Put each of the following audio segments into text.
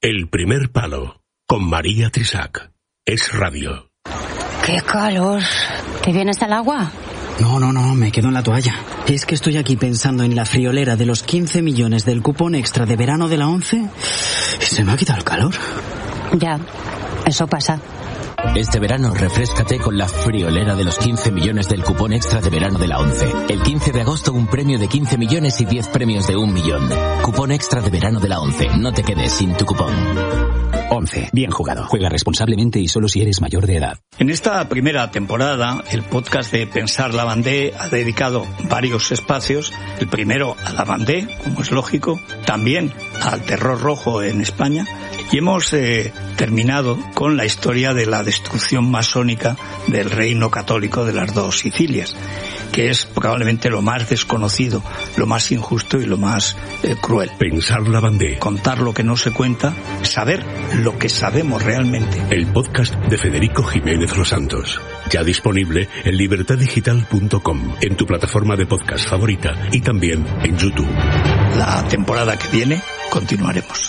El primer palo, con María Trisac. Es radio. ¡Qué calor! ¿Te vienes al agua? No, me quedo en la toalla. Es que estoy aquí pensando en la friolera de los 15 millones del cupón extra de verano de la ONCE y se me ha quitado el calor. Ya, eso pasa. Este verano refréscate con la friolera de los 15 millones del cupón extra de verano de la ONCE. El 15 de agosto un premio de 15 millones y 10 premios de 1 millón. Cupón extra de verano de la ONCE. No te quedes sin tu cupón. ONCE. Bien jugado. Juega responsablemente y solo si eres mayor de edad. En esta primera temporada, el podcast de Pensar Lavandé ha dedicado varios espacios. El primero a Lavandé, como es lógico. También al terror rojo en España. Y hemos terminado con la historia de la destrucción masónica del reino católico de las dos Sicilias, que es probablemente lo más desconocido, lo más injusto y lo más cruel. Pensar Lavandé. Contar lo que no se cuenta, saber lo que sabemos realmente. El podcast de Federico Jiménez Los Santos. Ya disponible en libertaddigital.com, en tu plataforma de podcast favorita y también en YouTube. La temporada que viene continuaremos.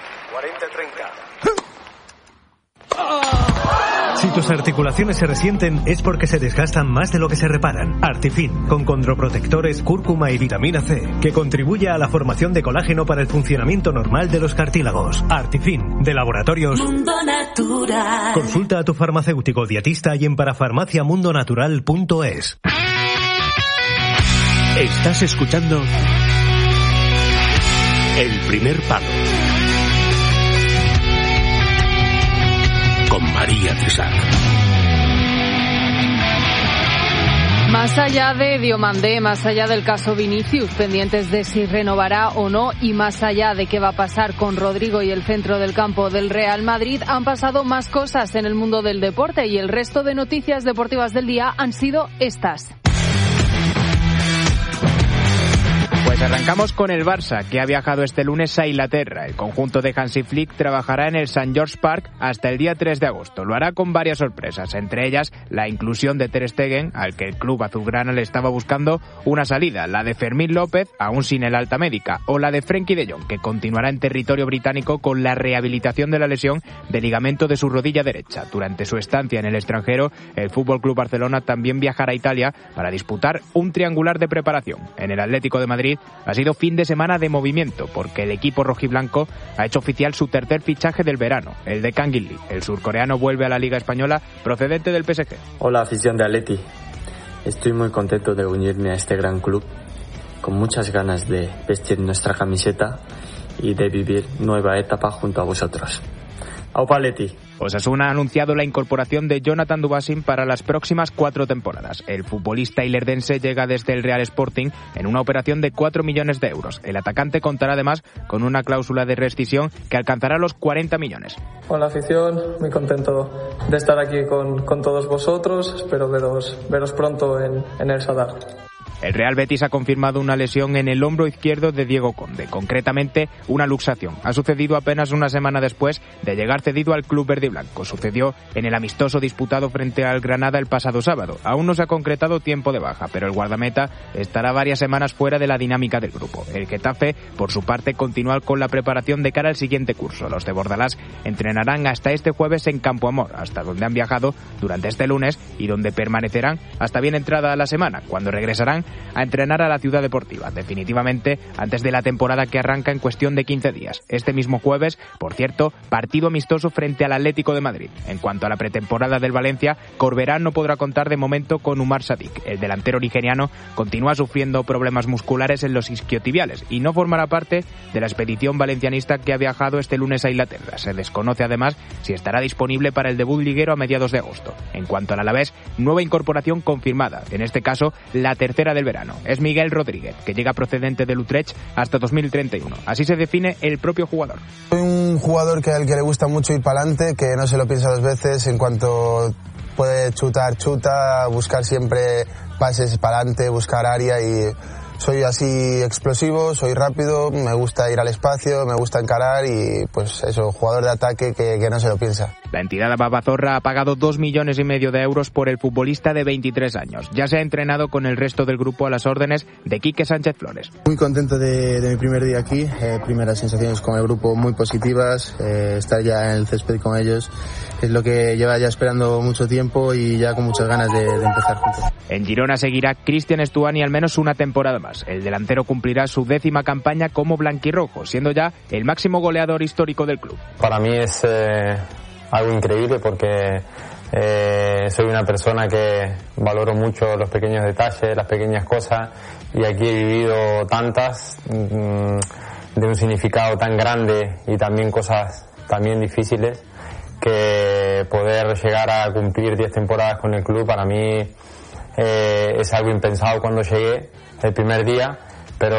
Si tus articulaciones se resienten es porque se desgastan más de lo que se reparan. Artifin, con condroprotectores, cúrcuma y vitamina C, que contribuye a la formación de colágeno para el funcionamiento normal de los cartílagos. Artifin, de Laboratorios Mundo Natural. Consulta a tu farmacéutico dietista y en parafarmaciamundonatural.es. Estás escuchando El primer palo, con María Trisac. Más allá de Diomandé, más allá del caso Vinicius, pendientes de si renovará o no, y más allá de qué va a pasar con Rodrigo y el centro del campo del Real Madrid, han pasado más cosas en el mundo del deporte y el resto de noticias deportivas del día han sido estas. Pues arrancamos con el Barça, que ha viajado este lunes a Inglaterra. El conjunto de Hansi Flick trabajará en el St. George Park hasta el día 3 de agosto. Lo hará con varias sorpresas, entre ellas la inclusión de Ter Stegen, al que el club azulgrana le estaba buscando una salida, la de Fermín López, aún sin el alta médica, o la de Frenkie de Jong, que continuará en territorio británico con la rehabilitación de la lesión de ligamento de su rodilla derecha. Durante su estancia en el extranjero, el FC Barcelona también viajará a Italia para disputar un triangular de preparación. En el Atlético de Madrid ha sido fin de semana de movimiento, porque el equipo rojiblanco ha hecho oficial su tercer fichaje del verano, el de Kang In Lee. El surcoreano vuelve a la Liga Española procedente del PSG. Hola, afición de Atleti. Estoy muy contento de unirme a este gran club, con muchas ganas de vestir nuestra camiseta y de vivir nueva etapa junto a vosotros. ¡Aupa Atleti! Osasuna ha anunciado la incorporación de Jonathan Dubasin para las próximas 4 temporadas. El futbolista ilerdense llega desde el Real Sporting en una operación de 4 millones de euros. El atacante contará además con una cláusula de rescisión que alcanzará los 40 millones. Hola afición, muy contento de estar aquí con todos vosotros. Espero veros pronto en el Sadar. El Real Betis ha confirmado una lesión en el hombro izquierdo de Diego Conde, concretamente una luxación. Ha sucedido apenas una semana después de llegar cedido al club verde y blanco. Sucedió en el amistoso disputado frente al Granada el pasado sábado. Aún no se ha concretado tiempo de baja, pero el guardameta estará varias semanas fuera de la dinámica del grupo. El Getafe, por su parte, continúa con la preparación de cara al siguiente curso. Los de Bordalás entrenarán hasta este jueves en Campo Amor, hasta donde han viajado durante este lunes y donde permanecerán hasta bien entrada la semana, cuando regresarán a entrenar a la Ciudad Deportiva, definitivamente antes de la temporada que arranca en cuestión de 15 días. Este mismo jueves, por cierto, partido amistoso frente al Atlético de Madrid. En cuanto a la pretemporada del Valencia, Corberán no podrá contar de momento con Umar Sadik. El delantero nigeriano continúa sufriendo problemas musculares en los isquiotibiales y no formará parte de la expedición valencianista que ha viajado este lunes a Inglaterra. Se desconoce además si estará disponible para el debut liguero a mediados de agosto. En cuanto al Alavés, nueva incorporación confirmada, en este caso la tercera del verano. Es Miguel Rodríguez, que llega procedente del Utrecht hasta 2031. Así se define el propio jugador. Soy un jugador al que le gusta mucho ir para adelante, que no se lo piensa 2 veces. En cuanto puede chutar, chuta, buscar siempre pases para adelante, buscar área y soy así explosivo, soy rápido, me gusta ir al espacio, me gusta encarar y pues eso, jugador de ataque que no se lo piensa. La entidad Babazorra ha pagado 2,5 millones de euros por el futbolista de 23 años. Ya se ha entrenado con el resto del grupo a las órdenes de Quique Sánchez Flores. Muy contento de mi primer día aquí, primeras sensaciones con el grupo muy positivas, estar ya en el césped con ellos es lo que lleva ya esperando mucho tiempo y ya con muchas ganas de empezar juntos. En Girona seguirá Cristian Stuani al menos una temporada más. El delantero cumplirá su 10ª campaña como blanquirrojo, siendo ya el máximo goleador histórico del club. Para mí es algo increíble porque soy una persona que valoro mucho los pequeños detalles, las pequeñas cosas, y aquí he vivido tantas de un significado tan grande y también cosas también difíciles, que poder llegar a cumplir 10 temporadas con el club para mí es algo impensado cuando llegué el primer día, pero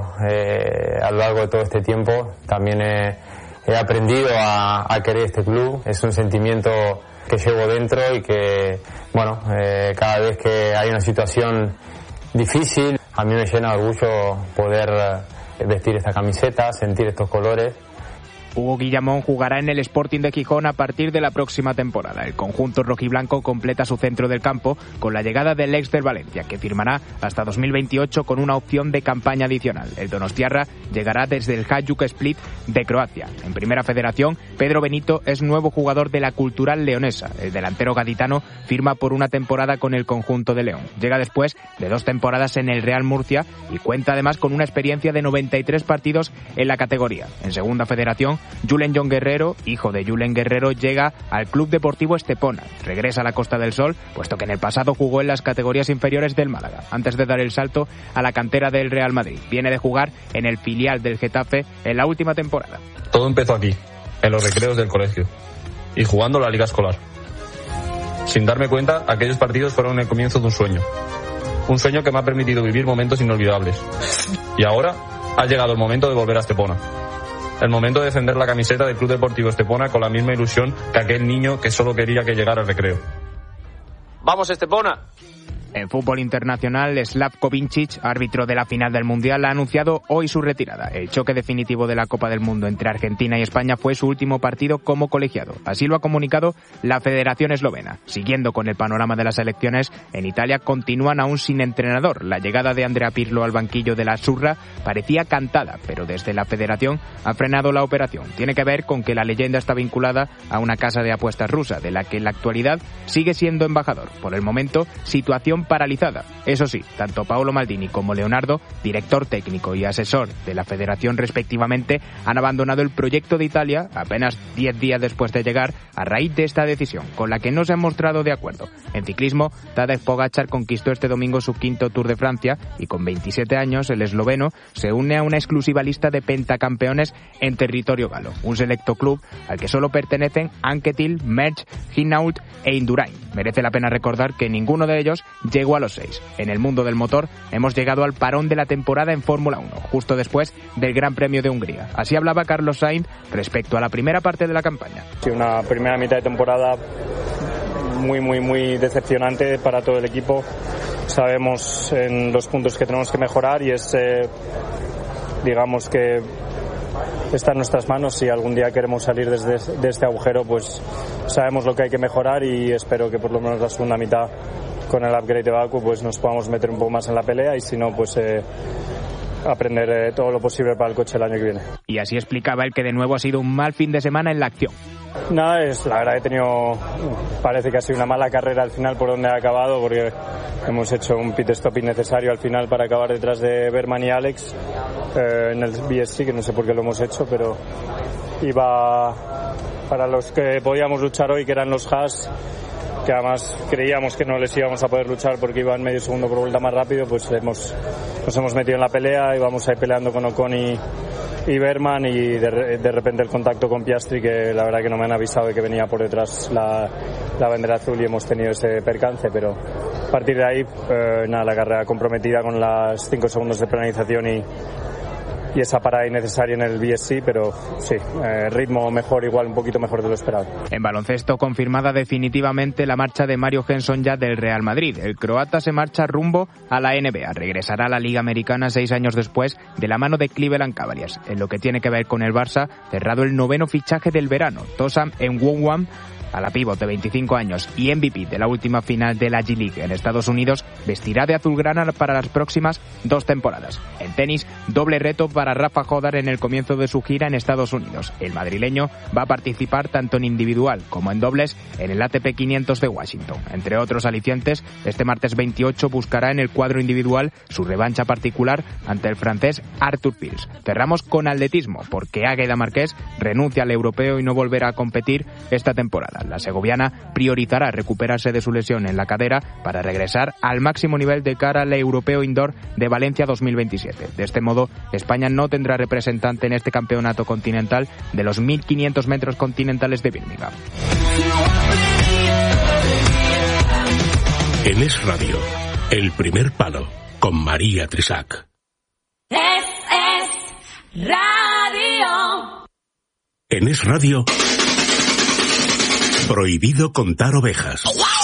a lo largo de todo este tiempo también he aprendido a querer este club. Es un sentimiento que llevo dentro y que, bueno, cada vez que hay una situación difícil, a mí me llena de orgullo poder vestir esta camiseta, sentir estos colores. Hugo Guillamón jugará en el Sporting de Gijón a partir de la próxima temporada. El conjunto rojiblanco completa su centro del campo con la llegada del ex del Valencia, que firmará hasta 2028 con una opción de campaña adicional. El donostiarra llegará desde el Hajduk Split de Croacia. En Primera Federación, Pedro Benito es nuevo jugador de la Cultural Leonesa. El delantero gaditano firma por una temporada con el conjunto de León. Llega después de 2 temporadas en el Real Murcia y cuenta además con una experiencia de 93 partidos en la categoría. En Segunda Federación, Julen John Guerrero, hijo de Julen Guerrero, llega al Club Deportivo Estepona. Regresa a la Costa del Sol, puesto que en el pasado jugó en las categorías inferiores del Málaga, antes de dar el salto a la cantera del Real Madrid. Viene de jugar en el filial del Getafe en la última temporada. Todo empezó aquí, en los recreos del colegio, y jugando la liga escolar. Sin darme cuenta, aquellos partidos fueron el comienzo de un sueño. Un sueño que me ha permitido vivir momentos inolvidables. Y ahora ha llegado el momento de volver a Estepona. El momento de defender la camiseta del Club Deportivo Estepona con la misma ilusión que aquel niño que solo quería que llegara al recreo. ¡Vamos, Estepona! En fútbol internacional, Slavko Vincic, árbitro de la final del Mundial, ha anunciado hoy su retirada. El choque definitivo de la Copa del Mundo entre Argentina y España fue su último partido como colegiado. Así lo ha comunicado la Federación Eslovena. Siguiendo con el panorama de las elecciones, en Italia continúan aún sin entrenador. La llegada de Andrea Pirlo al banquillo de la Azzurra parecía cantada, pero desde la Federación ha frenado la operación. Tiene que ver con que la leyenda está vinculada a una casa de apuestas rusa, de la que en la actualidad sigue siendo embajador. Por el momento, situación paralizada. Eso sí, tanto Paolo Maldini como Leonardo, director técnico y asesor de la federación respectivamente, han abandonado el proyecto de Italia apenas 10 días después de llegar a raíz de esta decisión, con la que no se han mostrado de acuerdo. En ciclismo, Tadej Pogačar conquistó este domingo su 5º Tour de Francia y con 27 años el esloveno se une a una exclusiva lista de pentacampeones en territorio galo, un selecto club al que solo pertenecen Anquetil, Merckx, Hinault e Indurain. Merece la pena recordar que ninguno de ellos llegó a los 6. En el mundo del motor hemos llegado al parón de la temporada en Fórmula 1, justo después del Gran Premio de Hungría. Así hablaba Carlos Sainz respecto a la primera parte de la campaña. Sí, una primera mitad de temporada muy decepcionante para todo el equipo. Sabemos en los puntos que tenemos que mejorar y es, digamos que está en nuestras manos. Si algún día queremos salir de este agujero, pues sabemos lo que hay que mejorar y espero que por lo menos la segunda mitad con el upgrade de Baku pues nos podamos meter un poco más en la pelea y si no pues aprender todo lo posible para el coche el año que viene. Y así explicaba el que de nuevo ha sido un mal fin de semana en la acción. Nada, la verdad parece que ha sido una mala carrera al final por donde ha acabado, porque hemos hecho un pit stop innecesario al final para acabar detrás de Berman y Alex en el BSC, que no sé por qué lo hemos hecho, pero iba para los que podíamos luchar hoy, que eran los Haas, que además creíamos que no les íbamos a poder luchar porque iban medio segundo por vuelta más rápido, pues nos hemos metido en la pelea y vamos ahí peleando con Ocon y Berman y de repente el contacto con Piastri, que la verdad que no me han avisado de que venía por detrás la bandera azul y hemos tenido ese percance, pero a partir de ahí la carrera comprometida con las 5 segundos de penalización esa parada innecesaria en el BSC, pero sí, ritmo mejor, igual un poquito mejor de lo esperado. En baloncesto, confirmada definitivamente la marcha de Mario Henson ya del Real Madrid. El croata se marcha rumbo a la NBA. Regresará a la Liga Americana 6 años después de la mano de Cleveland Cavaliers. En lo que tiene que ver con el Barça, cerrado el 9º fichaje del verano. Tosam Nwonwam, a la pívot de 25 años y MVP de la última final de la G-League en Estados Unidos, vestirá de azulgrana para las próximas 2 temporadas. En tenis, doble reto para Rafa Jodar en el comienzo de su gira en Estados Unidos. El madrileño va a participar tanto en individual como en dobles en el ATP 500 de Washington. Entre otros alicientes, este martes 28 buscará en el cuadro individual su revancha particular ante el francés Arthur Fils. Cerramos con atletismo, porque Águeda Marqués renuncia al europeo y no volverá a competir esta temporada. La segoviana priorizará recuperarse de su lesión en la cadera para regresar al máximo nivel de cara al Europeo Indoor de Valencia 2027. De este modo, España no tendrá representante en este campeonato continental de los 1.500 metros continentales de Birmingham. En Es Radio, El Primer Palo, con María Trisac. Es Radio. En Es Radio, prohibido contar ovejas.